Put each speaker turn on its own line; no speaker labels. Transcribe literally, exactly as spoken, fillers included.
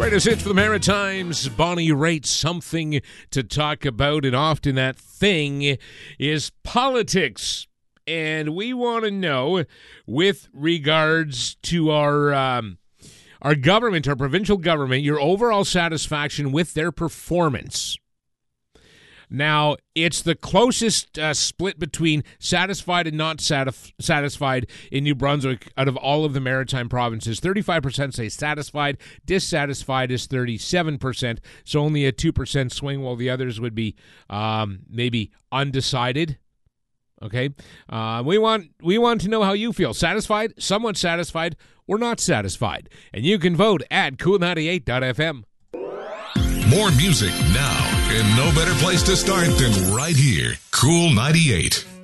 Greatest hits for the Maritimes. Bonnie Raitt, something to talk about, and often that thing is politics. And we want to know, with regards to our um, our government, our provincial government, your overall satisfaction with their performance. Now, it's the closest uh, split between satisfied and not satisf- satisfied in New Brunswick out of all of the maritime provinces. thirty-five percent say satisfied. Dissatisfied is thirty-seven percent, so only a two percent swing, while the others would be um, maybe undecided. Okay? Uh, we want we want to know how you feel. Satisfied, somewhat satisfied, or not satisfied. And you can vote at cool ninety-eight dot f m.
More music now, and no better place to start than right here. Cool ninety-eight.